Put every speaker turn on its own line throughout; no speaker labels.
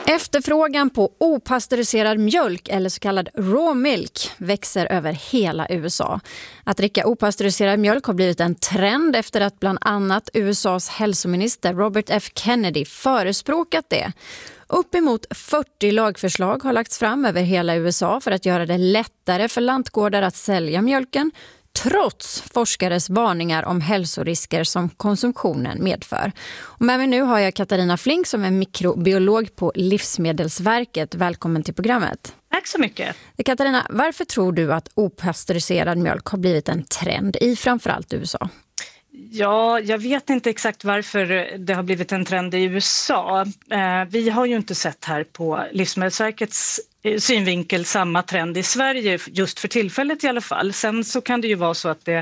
Efterfrågan på opastöriserad mjölk eller så kallad raw milk växer över hela USA. Att dricka opastöriserad mjölk har blivit en trend efter att bland annat USAs hälsominister Robert F. Kennedy förespråkat det. Uppemot 40 lagförslag har lagts fram över hela USA för att göra det lättare för lantgårdar att sälja mjölken, trots forskares varningar om hälsorisker som konsumtionen medför. Och med mig nu har jag Katarina Flink som är mikrobiolog på Livsmedelsverket. Välkommen till programmet.
Tack så mycket.
Katarina, varför tror du att opastöriserad mjölk har blivit en trend i framförallt USA?
Ja, jag vet inte exakt varför det har blivit en trend i USA. Vi har ju inte sett här på Livsmedelsverkets synvinkel samma trend i Sverige just för tillfället i alla fall. Sen så kan det ju vara så att det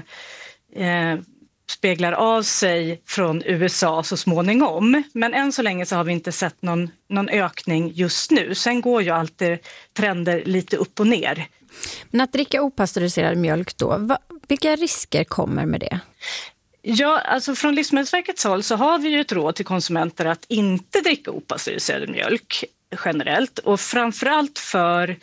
speglar av sig från USA så småningom. Men än så länge så har vi inte sett någon ökning just nu. Sen går ju alltid trender lite upp och ner.
Men att dricka opastöriserad mjölk då, vilka risker kommer med det?
Ja, alltså från Livsmedelsverkets håll så har vi ju ett råd till konsumenter att inte dricka opastöriserad mjölk generellt. Och framförallt för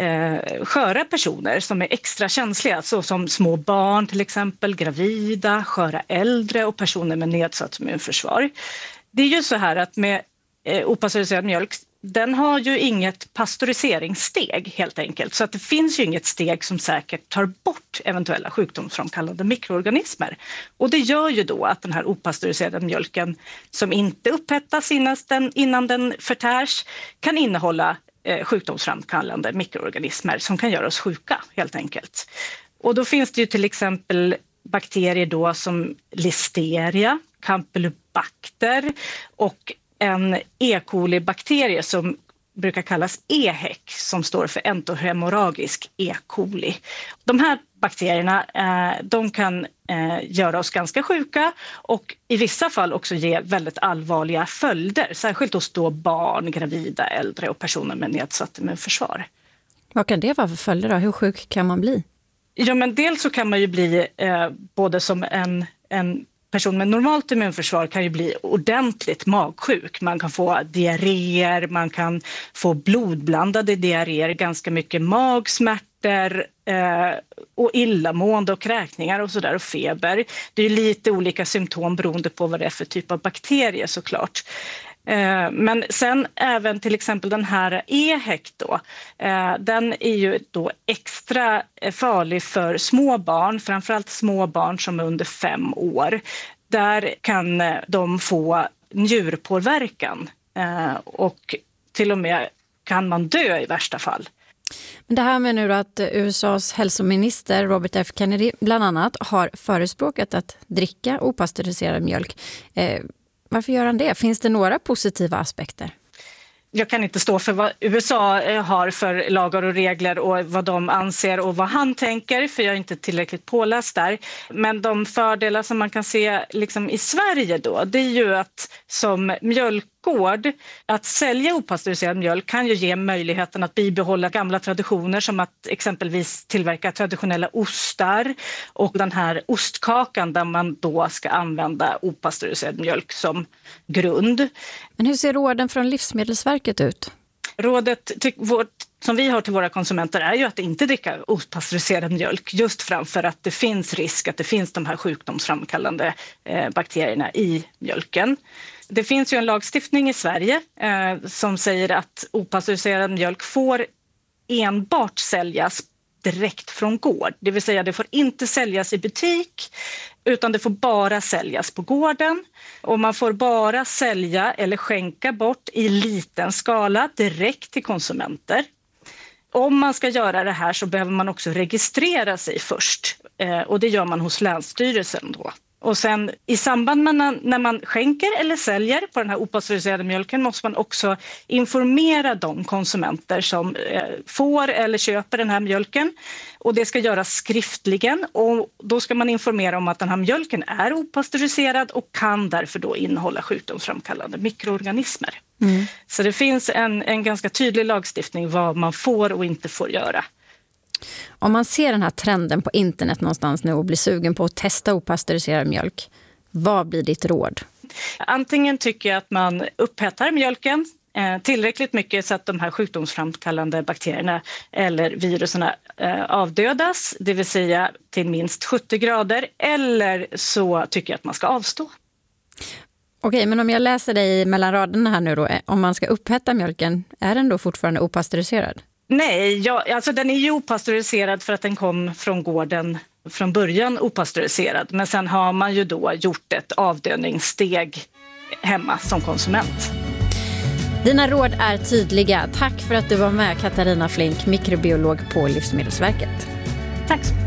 sköra personer som är extra känsliga, så som små barn till exempel, gravida, sköra äldre och personer med nedsatt immunförsvar. Det är ju så här att med opastöriserad mjölk, den har ju inget pastöriseringssteg helt enkelt. Så att det finns ju inget steg som säkert tar bort eventuella sjukdomsframkallande mikroorganismer. Och det gör ju då att den här opastöriserade mjölken som inte upphettas innan den förtärs kan innehålla sjukdomsframkallande mikroorganismer som kan göra oss sjuka helt enkelt. Och då finns det ju till exempel bakterier då som Listeria, Campylobacter och en E. coli-bakterie som brukar kallas EHEC som står för entohemorragisk E. coli. De här bakterierna de kan göra oss ganska sjuka och i vissa fall också ge väldigt allvarliga följder, särskilt hos då barn, gravida, äldre och personer med nedsatt immunförsvar.
Vad kan det vara för följder då? Hur sjuk kan man bli?
Ja, men dels så kan man ju bli både som en person med normalt immunförsvar kan ju bli ordentligt magsjuk. Man kan få diarréer, man kan få blodblandade diarréer, ganska mycket magsmärtor och illamående och kräkningar och sådär och feber. Det är lite olika symptom beroende på vad det är för typ av bakterie såklart. Men sen även till exempel den här EHEC då, den är ju då extra farlig för små barn, framförallt små barn som är under 5 år. Där kan de få njurpåverkan och till och med kan man dö i värsta fall.
Men det här med nu att USAs hälsominister Robert F. Kennedy bland annat har förespråkat att dricka opastöriserad mjölk. Varför gör han det? Finns det några positiva aspekter?
Jag kan inte stå för vad USA har för lagar och regler och vad de anser och vad han tänker, för jag är inte tillräckligt påläst där. Men de fördelar som man kan se liksom i Sverige då, det är ju att som mjölkgård, att sälja opastöriserad mjölk kan ju ge möjligheten att bibehålla gamla traditioner som att exempelvis tillverka traditionella ostar och den här ostkakan där man då ska använda opastöriserad mjölk som grund.
Men hur ser råden från Livsmedelsverket ut?
Rådet som vi har till våra konsumenter är ju att inte dricka opastöriserad mjölk just framför att det finns risk att det finns de här sjukdomsframkallande bakterierna i mjölken. Det finns ju en lagstiftning i Sverige som säger att opastöriserad mjölk får enbart säljas direkt från gård. Det vill säga det får inte säljas i butik utan det får bara säljas på gården. Och man får bara sälja eller skänka bort i liten skala direkt till konsumenter. Om man ska göra det här så behöver man också registrera sig först och det gör man hos Länsstyrelsen då. Och sen i samband med när man skänker eller säljer på den här opastöriserade mjölken måste man också informera de konsumenter som får eller köper den här mjölken. Och det ska göras skriftligen och då ska man informera om att den här mjölken är opastöriserad och kan därför då innehålla sjukdomsframkallande mikroorganismer. Så det finns en ganska tydlig lagstiftning vad man får och inte får göra.
Om man ser den här trenden på internet någonstans nu och blir sugen på att testa opastöriserad mjölk, vad blir ditt råd?
Antingen tycker jag att man upphettar mjölken tillräckligt mycket så att de här sjukdomsframkallande bakterierna eller viruserna avdödas, det vill säga till minst 70 grader, eller så tycker jag att man ska avstå.
Okej, men om jag läser dig mellan raderna här nu då, om man ska upphetta mjölken, är den då fortfarande opastöriserad?
Nej, alltså den är ju opastöriserad för att den kom från gården från början opastöriserad. Men sen har man ju då gjort ett avdöningssteg hemma som konsument.
Dina råd är tydliga. Tack för att du var med, Katarina Flink, mikrobiolog på Livsmedelsverket.
Tack.